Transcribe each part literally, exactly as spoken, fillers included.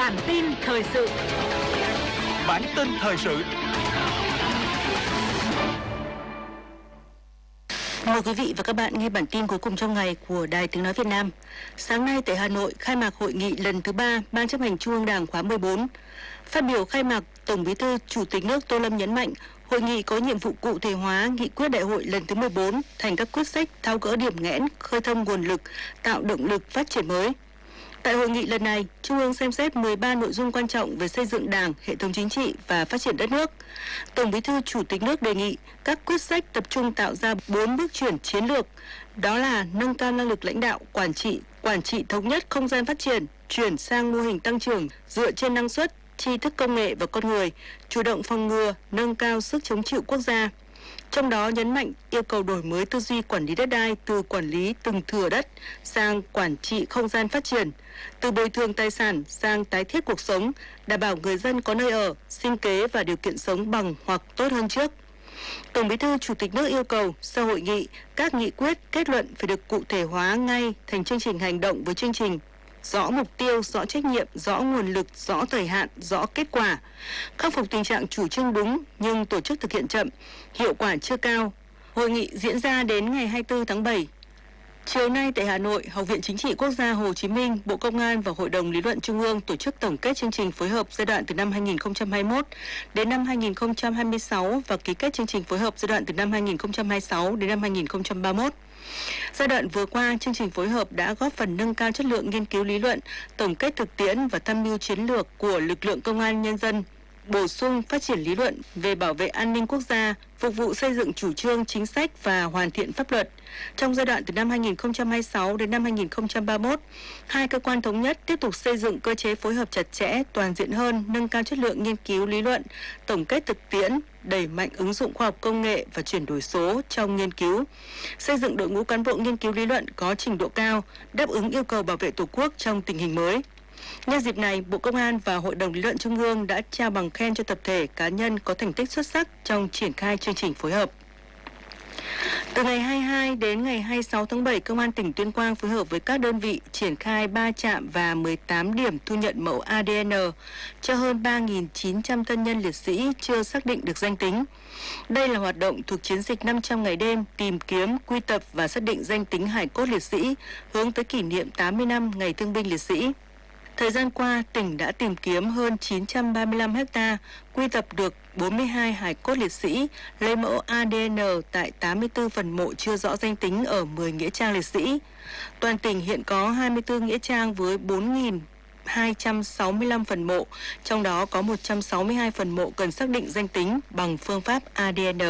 Bản tin thời sự. Bản tin thời sự. Mời quý vị và các bạn nghe bản tin cuối cùng trong ngày của Đài Tiếng nói Việt Nam. Sáng nay tại Hà Nội khai mạc hội nghị lần thứ ba Ban chấp hành Trung ương Đảng khóa mười bốn. Phát biểu khai mạc, Tổng Bí thư Chủ tịch nước Tô Lâm nhấn mạnh, hội nghị có nhiệm vụ cụ thể hóa nghị quyết đại hội lần thứ mười bốn thành các quyết sách tháo gỡ điểm nghẽn, khơi thông nguồn lực, tạo động lực phát triển mới. Tại hội nghị lần này, Trung ương xem xét mười ba nội dung quan trọng về xây dựng Đảng, hệ thống chính trị và phát triển đất nước. Tổng Bí thư Chủ tịch nước đề nghị các quyết sách tập trung tạo ra bốn bước chuyển chiến lược, đó là nâng cao năng lực lãnh đạo, quản trị, quản trị thống nhất không gian phát triển, chuyển sang mô hình tăng trưởng dựa trên năng suất, tri thức công nghệ và con người, chủ động phòng ngừa, nâng cao sức chống chịu quốc gia. Trong đó nhấn mạnh yêu cầu đổi mới tư duy quản lý đất đai từ quản lý từng thửa đất sang quản trị không gian phát triển, từ bồi thường tài sản sang tái thiết cuộc sống, đảm bảo người dân có nơi ở, sinh kế và điều kiện sống bằng hoặc tốt hơn trước. Tổng Bí thư Chủ tịch nước yêu cầu sau hội nghị, các nghị quyết, kết luận phải được cụ thể hóa ngay thành chương trình hành động với chương trình rõ mục tiêu, rõ trách nhiệm, rõ nguồn lực, rõ thời hạn, rõ kết quả. Khắc phục tình trạng chủ trương đúng nhưng tổ chức thực hiện chậm, hiệu quả chưa cao. Hội nghị diễn ra đến ngày hai mươi tư tháng bảy. Chiều nay tại Hà Nội, Học viện Chính trị Quốc gia Hồ Chí Minh, Bộ Công an và Hội đồng Lý luận Trung ương tổ chức tổng kết chương trình phối hợp giai đoạn từ năm hai nghìn không trăm hai mươi mốt đến năm hai nghìn không trăm hai mươi sáu và ký kết chương trình phối hợp giai đoạn từ năm hai nghìn không trăm hai mươi sáu đến năm hai nghìn không trăm ba mươi mốt. Giai đoạn vừa qua, chương trình phối hợp đã góp phần nâng cao chất lượng nghiên cứu lý luận, tổng kết thực tiễn và tham mưu chiến lược của lực lượng công an nhân dân, bổ sung phát triển lý luận về bảo vệ an ninh quốc gia, phục vụ xây dựng chủ trương, chính sách và hoàn thiện pháp luật. Trong giai đoạn từ năm hai nghìn không trăm hai mươi sáu đến năm hai nghìn không trăm ba mươi mốt, hai cơ quan thống nhất tiếp tục xây dựng cơ chế phối hợp chặt chẽ, toàn diện hơn, nâng cao chất lượng nghiên cứu lý luận, tổng kết thực tiễn, đẩy mạnh ứng dụng khoa học công nghệ và chuyển đổi số trong nghiên cứu, xây dựng đội ngũ cán bộ nghiên cứu lý luận có trình độ cao, đáp ứng yêu cầu bảo vệ Tổ quốc trong tình hình mới. Nhân dịp này, Bộ Công an và Hội đồng Lý luận Trung ương đã trao bằng khen cho tập thể, cá nhân có thành tích xuất sắc trong triển khai chương trình phối hợp. Từ ngày hai mươi hai đến ngày hai mươi sáu tháng bảy, Công an tỉnh Tuyên Quang phối hợp với các đơn vị triển khai ba trạm và mười tám điểm thu nhận mẫu a đê en cho hơn ba nghìn chín trăm thân nhân liệt sĩ chưa xác định được danh tính. Đây là hoạt động thuộc chiến dịch năm trăm ngày đêm tìm kiếm, quy tập và xác định danh tính hài cốt liệt sĩ, hướng tới kỷ niệm tám mươi năm Ngày Thương binh Liệt sĩ. Thời gian qua, tỉnh đã tìm kiếm hơn chín trăm ba mươi lăm ha, quy tập được bốn mươi hai hài cốt liệt sĩ, lấy mẫu a đê en tại tám mươi tư phần mộ chưa rõ danh tính ở mười nghĩa trang liệt sĩ. Toàn tỉnh hiện có hai mươi tư nghĩa trang với bốn nghìn hai trăm sáu mươi lăm phần mộ, trong đó có một trăm sáu mươi hai phần mộ cần xác định danh tính bằng phương pháp a đê en.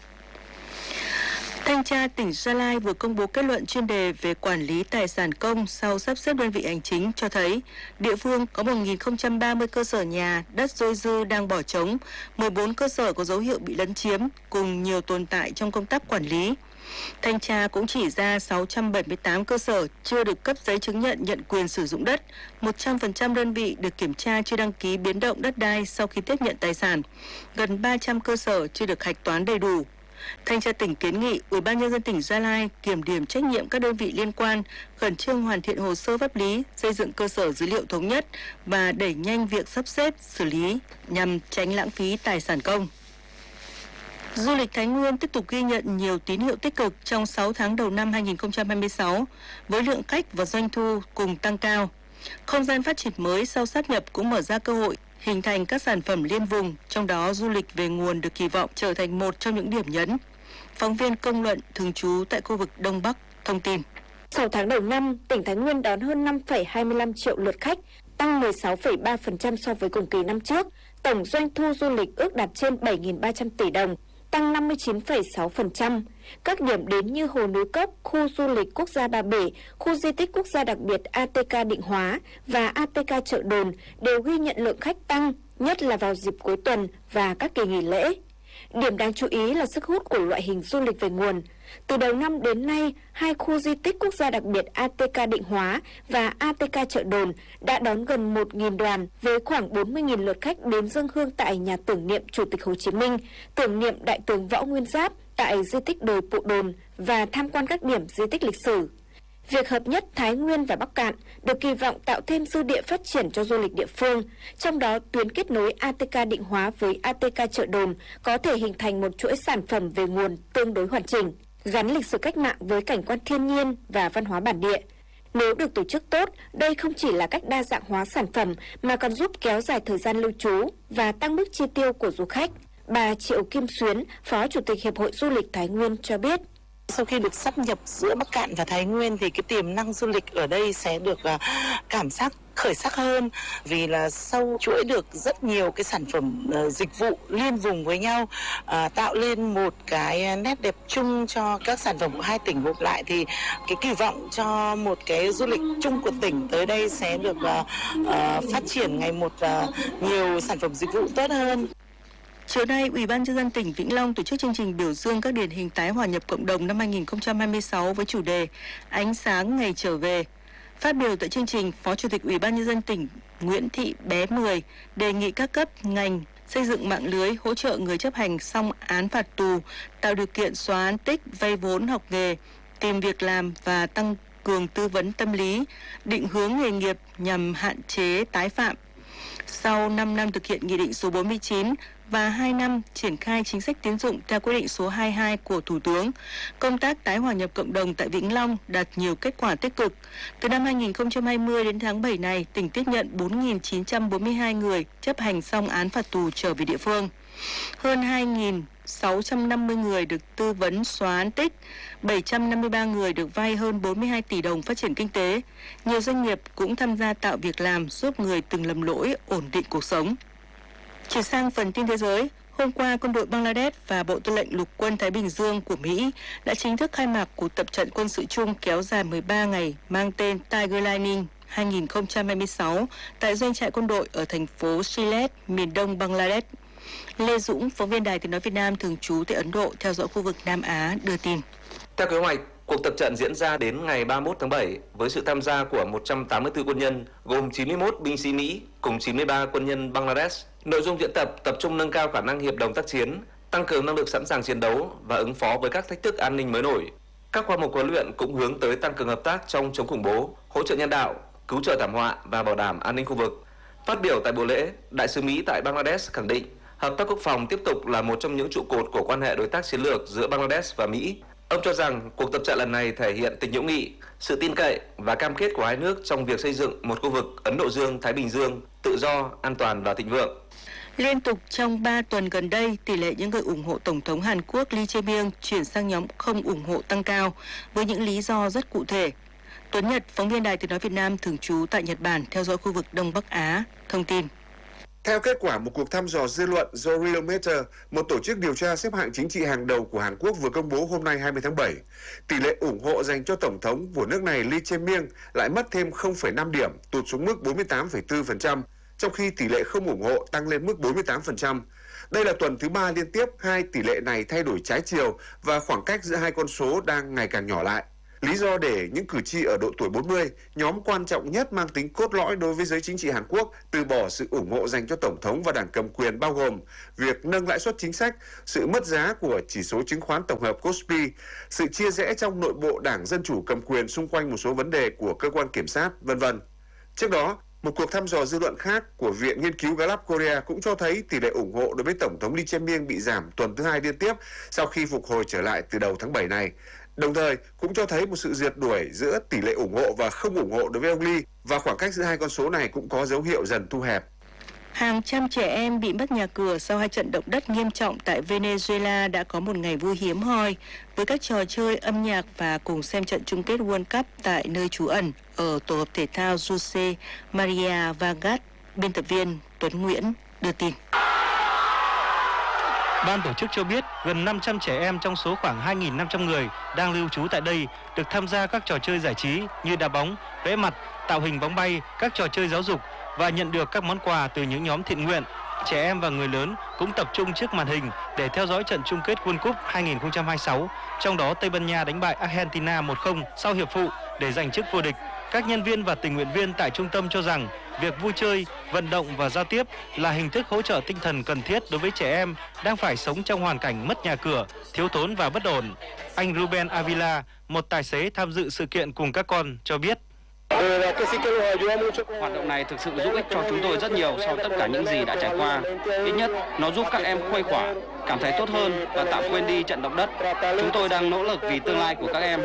Thanh tra tỉnh Gia Lai vừa công bố kết luận chuyên đề về quản lý tài sản công sau sắp xếp đơn vị hành chính cho thấy địa phương có một nghìn không trăm ba mươi cơ sở nhà, đất dôi dư đang bỏ trống, mười bốn cơ sở có dấu hiệu bị lấn chiếm cùng nhiều tồn tại trong công tác quản lý. Thanh tra cũng chỉ ra sáu trăm bảy mươi tám cơ sở chưa được cấp giấy chứng nhận nhận quyền sử dụng đất, một trăm phần trăm đơn vị được kiểm tra chưa đăng ký biến động đất đai sau khi tiếp nhận tài sản, gần ba trăm cơ sở chưa được hạch toán đầy đủ. Thanh tra tỉnh kiến nghị Ủy ban nhân dân tỉnh Gia Lai kiểm điểm trách nhiệm các đơn vị liên quan, khẩn trương hoàn thiện hồ sơ pháp lý, xây dựng cơ sở dữ liệu thống nhất và đẩy nhanh việc sắp xếp, xử lý nhằm tránh lãng phí tài sản công. Du lịch Thái Nguyên tiếp tục ghi nhận nhiều tín hiệu tích cực trong sáu tháng đầu năm hai nghìn không trăm hai mươi sáu, với lượng khách và doanh thu cùng tăng cao. Không gian phát triển mới sau sáp nhập cũng mở ra cơ hội hình thành các sản phẩm liên vùng, trong đó du lịch về nguồn được kỳ vọng trở thành một trong những điểm nhấn. Phóng viên Công luận thường trú tại khu vực Đông Bắc thông tin. sáu tháng đầu năm, tỉnh Thái Nguyên đón hơn năm phẩy hai mươi lăm triệu lượt khách, tăng mười sáu phẩy ba phần trăm so với cùng kỳ năm trước. Tổng doanh thu du lịch ước đạt trên bảy nghìn ba trăm tỷ đồng, tăng năm mươi chín phẩy sáu phần trăm. Các điểm đến như Hồ Núi Cốc, khu du lịch quốc gia Ba Bể, khu di tích quốc gia đặc biệt a tê ca Định Hóa và a tê ca Chợ Đồn đều ghi nhận lượng khách tăng, nhất là vào dịp cuối tuần và các kỳ nghỉ lễ. Điểm đáng chú ý là sức hút của loại hình du lịch về nguồn. Từ đầu năm đến nay, hai khu di tích quốc gia đặc biệt a tê ca Định Hóa và a tê ca Chợ Đồn đã đón gần một nghìn đoàn với khoảng bốn mươi nghìn lượt khách đến dâng hương tại nhà tưởng niệm Chủ tịch Hồ Chí Minh, tưởng niệm Đại tướng Võ Nguyên Giáp tại di tích đồi Pụ Đồn và tham quan các điểm di tích lịch sử. Việc hợp nhất Thái Nguyên và Bắc Kạn được kỳ vọng tạo thêm dư địa phát triển cho du lịch địa phương, trong đó tuyến kết nối a tê ca Định Hóa với a tê ca Chợ Đồn có thể hình thành một chuỗi sản phẩm về nguồn tương đối hoàn chỉnh, gắn lịch sử cách mạng với cảnh quan thiên nhiên và văn hóa bản địa. Nếu được tổ chức tốt, đây không chỉ là cách đa dạng hóa sản phẩm mà còn giúp kéo dài thời gian lưu trú và tăng mức chi tiêu của du khách. Bà Triệu Kim Xuyến, Phó Chủ tịch Hiệp hội Du lịch Thái Nguyên cho biết. Sau khi được sáp nhập giữa Bắc Kạn và Thái Nguyên thì cái tiềm năng du lịch ở đây sẽ được uh, cảm giác khởi sắc hơn, vì là sau chuỗi được rất nhiều cái sản phẩm uh, dịch vụ liên vùng với nhau, uh, tạo lên một cái nét đẹp chung cho các sản phẩm của hai tỉnh gộp lại, thì cái kỳ vọng cho một cái du lịch chung của tỉnh tới đây sẽ được uh, uh, phát triển ngày một uh, nhiều sản phẩm dịch vụ tốt hơn. Chiều nay, Ủy ban Nhân dân tỉnh Vĩnh Long tổ chức chương trình biểu dương các điển hình tái hòa nhập cộng đồng năm hai nghìn không trăm hai mươi sáu với chủ đề Ánh sáng ngày trở về. Phát biểu tại chương trình, Phó Chủ tịch Ủy ban Nhân dân tỉnh Nguyễn Thị Bé Mười đề nghị các cấp, ngành xây dựng mạng lưới hỗ trợ người chấp hành xong án phạt tù, tạo điều kiện xóa án tích, vay vốn học nghề, tìm việc làm và tăng cường tư vấn tâm lý, định hướng nghề nghiệp nhằm hạn chế tái phạm. Sau năm năm thực hiện Nghị định số bốn mươi chín và hai năm triển khai chính sách tín dụng theo quyết định số hai mươi hai của Thủ tướng, công tác tái hòa nhập cộng đồng tại Vĩnh Long đạt nhiều kết quả tích cực. Từ năm hai nghìn không trăm hai mươi đến tháng bảy này, tỉnh tiếp nhận bốn nghìn chín trăm bốn mươi hai người chấp hành xong án phạt tù trở về địa phương. Hơn hai nghìn sáu trăm năm mươi người được tư vấn xóa án tích, bảy trăm năm mươi ba người được vay hơn bốn mươi hai tỷ đồng phát triển kinh tế. Nhiều doanh nghiệp cũng tham gia tạo việc làm giúp người từng lầm lỗi ổn định cuộc sống. Chuyển sang phần tin thế giới, hôm qua quân đội Bangladesh và Bộ Tư lệnh Lục quân Thái Bình Dương của Mỹ đã chính thức khai mạc cuộc tập trận quân sự chung kéo dài mười ba ngày mang tên Tiger Lining hai nghìn không trăm hai mươi sáu tại doanh trại quân đội ở thành phố Sylhet, miền đông Bangladesh. Lê Dũng, phóng viên Đài Tiếng nói Việt Nam thường trú tại Ấn Độ theo dõi khu vực Nam Á đưa tin. Theo kế hoạch, cuộc tập trận diễn ra đến ngày ba mươi mốt tháng bảy với sự tham gia của một trăm tám mươi tư quân nhân gồm chín mươi mốt binh sĩ Mỹ cùng chín mươi ba quân nhân Bangladesh. Nội dung diễn tập tập trung nâng cao khả năng hiệp đồng tác chiến, tăng cường năng lực sẵn sàng chiến đấu và ứng phó với các thách thức an ninh mới nổi. Các khoa mục huấn luyện cũng hướng tới tăng cường hợp tác trong chống khủng bố, hỗ trợ nhân đạo, cứu trợ thảm họa và bảo đảm an ninh khu vực. Phát biểu tại buổi lễ, Đại sứ Mỹ tại Bangladesh khẳng định hợp tác quốc phòng tiếp tục là một trong những trụ cột của quan hệ đối tác chiến lược giữa Bangladesh và Mỹ. Ông cho rằng cuộc tập trận lần này thể hiện tình hữu nghị, sự tin cậy và cam kết của hai nước trong việc xây dựng một khu vực Ấn Độ Dương-Thái Bình Dương tự do, an toàn và thịnh vượng. Liên tục trong ba tuần gần đây, tỷ lệ những người ủng hộ Tổng thống Hàn Quốc Lee Jae-myung chuyển sang nhóm không ủng hộ tăng cao với những lý do rất cụ thể. Tuấn Nhật, phóng viên Đài Tiếng nói Việt Nam thường trú tại Nhật Bản theo dõi khu vực Đông Bắc Á, thông tin. Theo kết quả một cuộc thăm dò dư luận do Realmeter, một tổ chức điều tra xếp hạng chính trị hàng đầu của Hàn Quốc vừa công bố hôm nay hai mươi tháng bảy, tỷ lệ ủng hộ dành cho Tổng thống của nước này Lee Jae-myung lại mất thêm không phẩy năm điểm, tụt xuống mức bốn mươi tám phẩy bốn phần trăm, trong khi tỷ lệ không ủng hộ tăng lên mức bốn mươi tám phần trăm. Đây là tuần thứ ba liên tiếp hai tỷ lệ này thay đổi trái chiều và khoảng cách giữa hai con số đang ngày càng nhỏ lại. Lý do để những cử tri ở độ tuổi bốn mươi, nhóm quan trọng nhất mang tính cốt lõi đối với giới chính trị Hàn Quốc, từ bỏ sự ủng hộ dành cho Tổng thống và đảng cầm quyền bao gồm việc nâng lãi suất chính sách, sự mất giá của chỉ số chứng khoán tổng hợp Kospi, sự chia rẽ trong nội bộ đảng Dân chủ cầm quyền xung quanh một số vấn đề của cơ quan kiểm sát, vân vân. Trước đó, một cuộc thăm dò dư luận khác của Viện Nghiên cứu Gallup Korea cũng cho thấy tỷ lệ ủng hộ đối với Tổng thống Lee Jae-myung bị giảm tuần thứ hai liên tiếp sau khi phục hồi trở lại từ đầu tháng bảy này. Đồng thời cũng cho thấy một sự rượt đuổi giữa tỷ lệ ủng hộ và không ủng hộ đối với ông Lee, và khoảng cách giữa hai con số này cũng có dấu hiệu dần thu hẹp. Hàng trăm trẻ em bị mất nhà cửa sau hai trận động đất nghiêm trọng tại Venezuela đã có một ngày vui hiếm hoi với các trò chơi, âm nhạc và cùng xem trận chung kết World Cup tại nơi trú ẩn ở tổ hợp thể thao Jose Maria Vargas. Biên tập viên Tuấn Nguyễn đưa tin. Ban tổ chức cho biết gần năm trăm trẻ em trong số khoảng hai nghìn năm trăm người đang lưu trú tại đây được tham gia các trò chơi giải trí như đá bóng, vẽ mặt, tạo hình bóng bay, các trò chơi giáo dục và nhận được các món quà từ những nhóm thiện nguyện. Trẻ em và người lớn cũng tập trung trước màn hình để theo dõi trận chung kết World Cup hai nghìn không trăm hai mươi sáu, trong đó Tây Ban Nha đánh bại Argentina một không sau hiệp phụ để giành chức vô địch. Các nhân viên và tình nguyện viên tại trung tâm cho rằng việc vui chơi, vận động và giao tiếp là hình thức hỗ trợ tinh thần cần thiết đối với trẻ em đang phải sống trong hoàn cảnh mất nhà cửa, thiếu thốn và bất ổn. Anh Ruben Avila, một tài xế tham dự sự kiện cùng các con, cho biết. Hoạt động này thực sự giúp ích cho chúng tôi rất nhiều sau tất cả những gì đã trải qua. Ít nhất, nó giúp các em khuây khỏa, cảm thấy tốt hơn và tạm quên đi trận động đất. Chúng tôi đang nỗ lực vì tương lai của các em.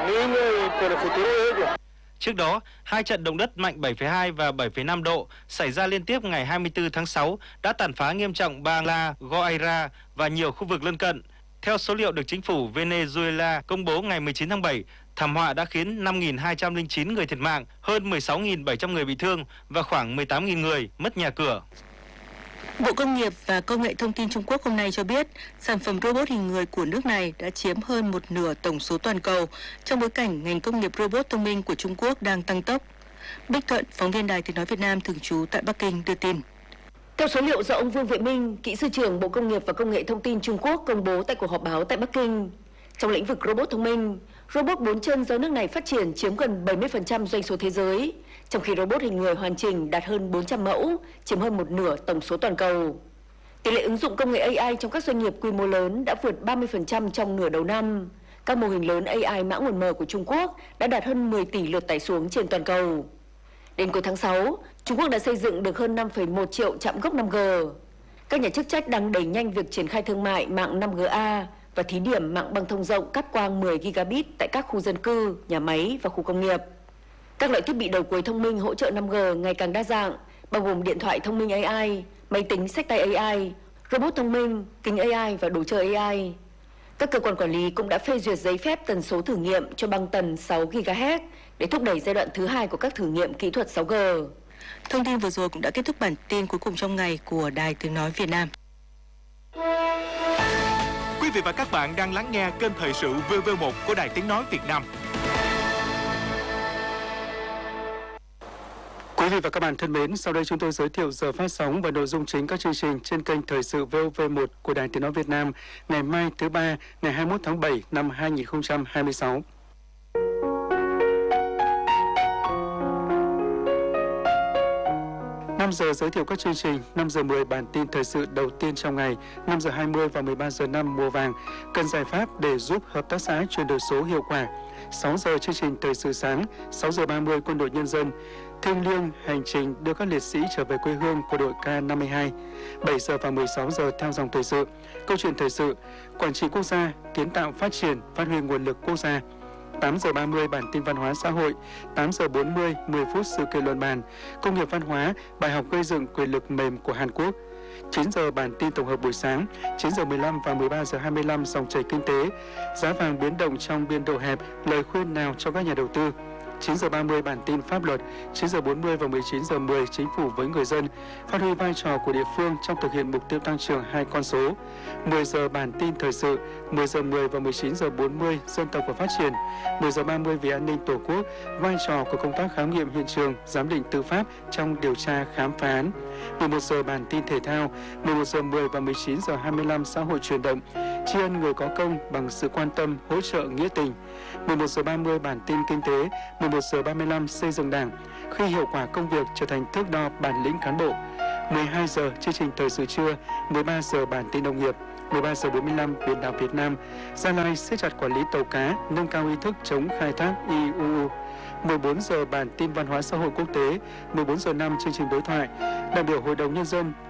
Trước đó, hai trận động đất mạnh bảy phẩy hai và bảy phẩy năm độ xảy ra liên tiếp ngày hai mươi tư tháng sáu đã tàn phá nghiêm trọng bang La Guaira và nhiều khu vực lân cận. Theo số liệu được chính phủ Venezuela công bố ngày mười chín tháng bảy, thảm họa đã khiến năm nghìn hai trăm lẻ chín người thiệt mạng, hơn mười sáu nghìn bảy trăm người bị thương và khoảng mười tám nghìn người mất nhà cửa. Bộ Công nghiệp và Công nghệ Thông tin Trung Quốc hôm nay cho biết sản phẩm robot hình người của nước này đã chiếm hơn một nửa tổng số toàn cầu trong bối cảnh ngành công nghiệp robot thông minh của Trung Quốc đang tăng tốc. Bích Thuận, phóng viên Đài Tiếng nói Việt Nam thường trú tại Bắc Kinh đưa tin. Theo số liệu do ông Vương Vệ Minh, kỹ sư trưởng Bộ Công nghiệp và Công nghệ Thông tin Trung Quốc công bố tại cuộc họp báo tại Bắc Kinh, trong lĩnh vực robot thông minh, robot bốn chân do nước này phát triển chiếm gần bảy mươi phần trăm doanh số thế giới, trong khi robot hình người hoàn chỉnh đạt hơn bốn trăm mẫu, chiếm hơn một nửa tổng số toàn cầu. Tỷ lệ ứng dụng công nghệ a i trong các doanh nghiệp quy mô lớn đã vượt ba mươi phần trăm trong nửa đầu năm. Các mô hình lớn a i mã nguồn mở của Trung Quốc đã đạt hơn mười tỷ lượt tải xuống trên toàn cầu. Đến cuối tháng sáu, Trung Quốc đã xây dựng được hơn năm phẩy một triệu trạm gốc năm G. Các nhà chức trách đang đẩy nhanh việc triển khai thương mại mạng năm G A và thí điểm mạng băng thông rộng cáp quang mười gigabit tại các khu dân cư, nhà máy và khu công nghiệp. Các loại thiết bị đầu cuối thông minh hỗ trợ năm G ngày càng đa dạng, bao gồm điện thoại thông minh a i, máy tính xách tay a i, robot thông minh, kính a i và đồ chơi a i. Các cơ quan quản lý cũng đã phê duyệt giấy phép tần số thử nghiệm cho băng tần sáu gigahertz để thúc đẩy giai đoạn thứ hai của các thử nghiệm kỹ thuật sáu G. Thông tin vừa rồi cũng đã kết thúc bản tin cuối cùng trong ngày của Đài Tiếng nói Việt Nam. Quý vị và các bạn đang lắng nghe kênh thời sự vê vê một của Đài Tiếng nói Việt Nam. Quý vị và các bạn thân mến, sau đây chúng tôi giới thiệu giờ phát sóng và nội dung chính các chương trình trên kênh thời sự vê o vê một của Đài Tiếng nói Việt Nam ngày mai thứ ba, ngày hai mươi mốt tháng bảy năm hai nghìn không trăm hai mươi sáu. năm giờ giới thiệu các chương trình, năm giờ mười bản tin thời sự đầu tiên trong ngày, năm giờ hai mươi và mười ba giờ năm mùa vàng, cần giải pháp để giúp hợp tác xã chuyển đổi số hiệu quả. sáu giờ chương trình thời sự sáng, sáu giờ ba mươi quân đội nhân dân, thiêng liêng hành trình đưa các liệt sĩ trở về quê hương của đội K năm mươi hai. bảy giờ và mười sáu giờ theo dòng thời sự, câu chuyện thời sự, quản trị quốc gia, kiến tạo phát triển, phát huy nguồn lực quốc gia. tám giờ ba mươi bản tin văn hóa xã hội, tám giờ bốn mươi, mười phút sự kiện luận bàn, công nghiệp văn hóa, bài học gây dựng quyền lực mềm của Hàn Quốc. chín giờ bản tin tổng hợp buổi sáng, chín giờ mười lăm và mười ba giờ hai mươi lăm dòng chảy kinh tế, giá vàng biến động trong biên độ hẹp, lời khuyên nào cho các nhà đầu tư. chín giờ ba mươi bản tin pháp luật, chín giờ bốn mươi và mười chín giờ mười chính phủ với người dân, phát huy vai trò của địa phương trong thực hiện mục tiêu tăng trưởng hai con số. mười giờ bản tin thời sự, mười giờ mười và mười chín giờ bốn mươi dân tộc và phát triển, mười giờ ba mươi vì an ninh tổ quốc, vai trò của công tác khám nghiệm hiện trường, giám định tư pháp trong điều tra khám phá án. mười một giờ bản tin thể thao, mười một giờ mười và mười chín giờ hai mươi lăm xã hội chuyển động, tri ân người có công bằng sự quan tâm, hỗ trợ nghĩa tình. mười một giờ ba mươi bản tin kinh tế, mười một giờ ba mươi lăm xây dựng Đảng, khi hiệu quả công việc trở thành thước đo bản lĩnh cán bộ. mười hai giờ chương trình thời sự trưa, mười ba giờ bản tin nông nghiệp, mười ba giờ bốn mươi lăm biển đảo Việt Nam, Gia Lai siết chặt quản lý tàu cá, nâng cao ý thức chống khai thác i u u. mười bốn giờ bản tin văn hóa xã hội quốc tế, mười bốn giờ năm chương trình đối thoại, đại biểu Hội đồng Nhân dân